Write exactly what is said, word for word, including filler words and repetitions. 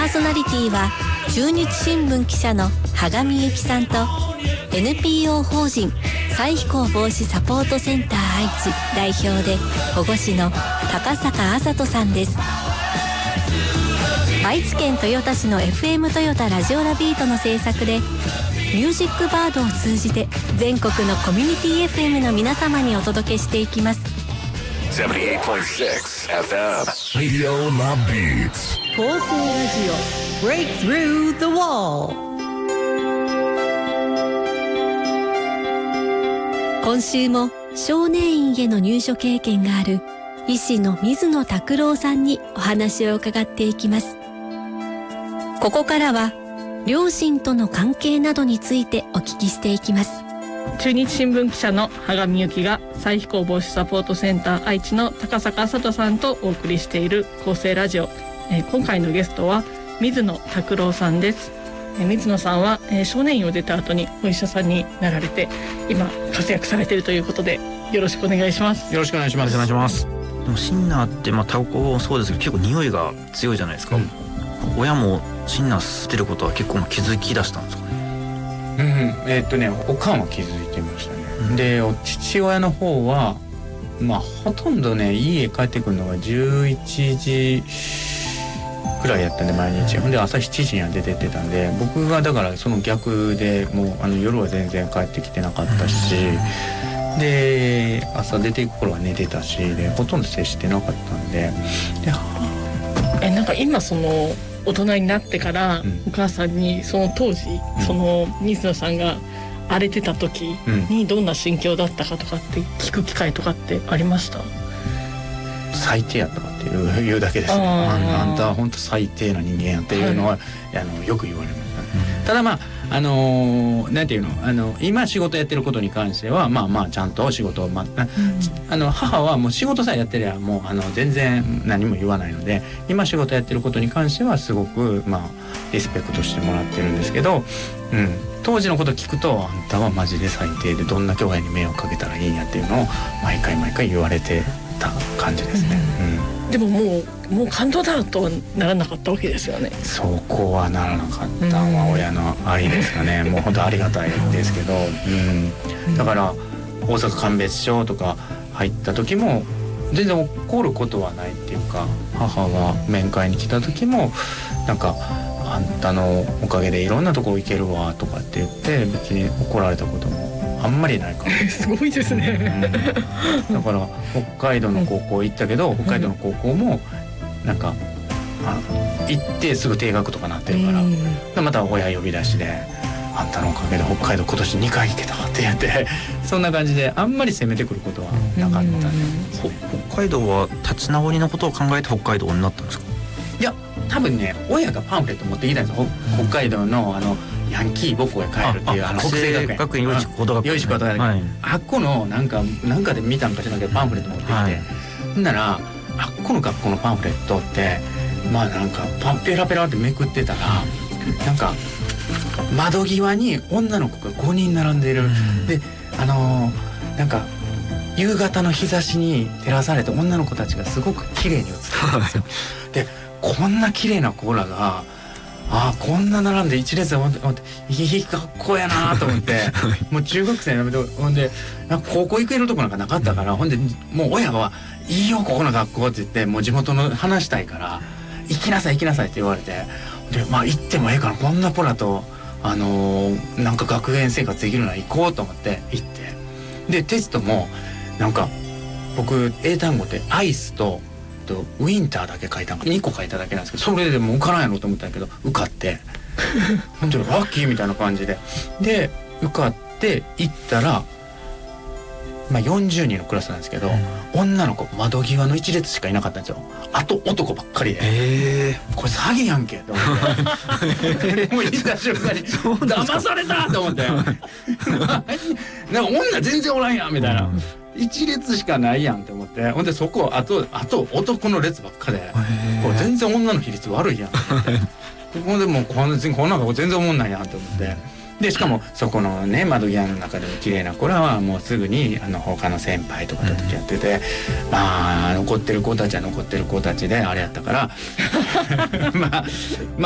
ーソナリティは中日新聞記者の羽上由紀さんと エヌピーオー 法人再非行防止サポートセンター愛知代表で保護士の高坂麻人さんです。愛知県豊田市の エフエム 豊田ラジオラビートの制作でミュージックバードを通じて全国のコミュニティ エフエム の皆様にお届けしていきます。 セブンティーエイトポイントシックス エフエム Radio La Beats 構成ラジオ Break Through the Wall。 今週も少年院への入所経験がある医師の水野拓郎さんにお話を伺っていきます。ここからは両親との関係などについてお聞きしていきます。 中日新聞記者の羽上由紀が再非行防止サポートセンター愛知の高坂麻人さんとお送りしている構成ラジオ、えー、今回のゲストは水野拓郎さんです。えー、水野さんは、えー、少年院を出た後にお医者さんになられて今活躍されているということでよろしくお願いします。 よろしくお願いします。お願いします。でもシンナーってまあタバコもそうですけど結構匂いが強いじゃないですか、うん、親もシンナー吸ってることは結構気づき出したんですかね。 うん、えー、っとねおかんは気づいてましたね、うん、で父親の方はまあほとんどね家へ帰ってくるのがじゅういちじくらいやったんで毎日、ほんで朝しちじには出てってたんで、僕がだからその逆でもうあの夜は全然帰ってきてなかったし、うん、で朝出ていく頃は寝てたしでほとんど接してなかったんで、でえなんか今その大人になってから、うん、お母さんにその当時、うん、その水野さんが荒れてた時にどんな心境だったかとかって聞く機会とかってありました？ 最低やったかっていう言うだけですね。あ, あんたは本当最低な人間やっていうのは、はい、あのよく言われます、ね、うん、ただまああのー、なんていうのあの今仕事やってることに関してはまあまあちゃんと仕事を、まあ、うん、あの母はもう仕事さえやってりゃもうあの全然何も言わないので、今仕事やってることに関してはすごくまあリスペクトしてもらってるんですけど、うん、当時のこと聞くとあんたはマジで最低でどんな兄弟に迷惑かけたらいいんやっていうのを毎回毎回言われてた感じですね、 うん、でももうもう感動だとはならなかったわけですよね。 そこはならなかったのは親のありですかね、もう本当ありがたいですけど、うん、だから大阪鑑別所とか入った時も全然怒ることはないっていうか、母が面会に来た時もなんかあんたのおかげでいろんなところ行けるわとかって言って別に怒られたこともあんまりないからすごいですね、 うん、だから北海道の高校行ったけど、うん、北海道の高校もなんかあ行ってすぐ定額とかなってるから、うん、でまた親呼び出しであんたのおかげで北海道今年にかい行けたって言ってそんな感じであんまり攻めてくることはなかった、ね、 うん、北海道は立ち直りのことを考えて北海道になったんですか？ いや多分ね親がパンフレット持ってきたんですよ、うん、北海道のあのヤンキー母校へ帰るっていうあの国政学園養育高等学校、 養育高等学園、あっこのなんかなんかで見たんかしらんけどパンフレット持ってきて、はい、ほんならあっこの学校のパンフレットってまあなんかパンペラペラってめくってたらなんか窓際に女の子がごにん並んでいる、うん、であのー、なんか夕方の日差しに照らされて女の子たちがすごく綺麗に映ってるんですよでこんな綺麗な子らがああこんな並んで一列で思っていい学校やなと思ってもう中学生のほんでなんか高校行けるとこなんかなかったから、うん、ほんでもう親はいいよここの学校って言ってもう地元の話したいから行きなさい行きなさいって言われて、でまあ行ってもええからこんな子らとあのー、なんか学園生活できるなら行こうと思って行って、でテストもなんか僕英単語でアイスととウィンターだけ書いたんかにこ書いただけなんですけど、それでもう受からんやろと思ったんやけど受かって本当にラッキーみたいな感じでで受かって行ったら、まあ、よんじゅうにんのクラスなんですけど、うん、女の子窓際の一列しかいなかったんですよ。あと男ばっかりで、えー、これ詐欺やんけと思ってもう行った瞬間に騙されたと思ってなんか女全然おらんやんみたいな、うん、一列しかないやんって思って、ほんでそこあとあと男の列ばっかでこれ全然女の比率悪いやんって思ってほんでもうこんなこんなんか全然思んないやんって思って、でしかもそこのね窓際の中でも綺麗な子らはもうすぐにあの他の先輩とかと付き合ってて、うん、まあ残ってる子たちは残ってる子たちであれやったからまあ